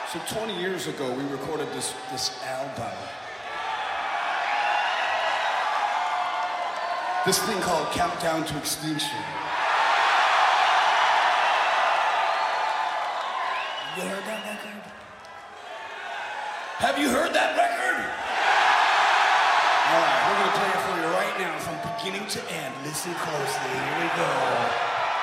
So 20 years ago, we recorded this album. This thing called Countdown to Extinction. You heard that record? Have you heard that record? All right, we're gonna play it for you right now from beginning to end. Listen closely, here we go.